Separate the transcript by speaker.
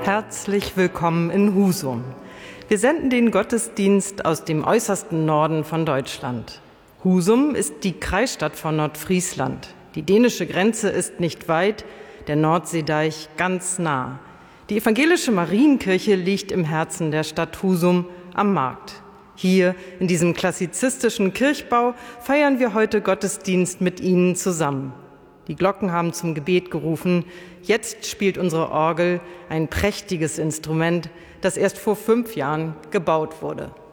Speaker 1: Herzlich willkommen in Husum. Wir senden den Gottesdienst aus dem äußersten Norden von Deutschland. Husum ist die Kreisstadt von Nordfriesland. Die dänische Grenze ist nicht weit, der Nordseedeich ganz nah. Die evangelische Marienkirche liegt im Herzen der Stadt Husum am Markt. Hier in diesem klassizistischen Kirchbau feiern wir heute Gottesdienst mit Ihnen zusammen. Die Glocken haben zum Gebet gerufen. Jetzt spielt unsere Orgel, ein prächtiges Instrument, das erst vor 5 Jahren gebaut wurde.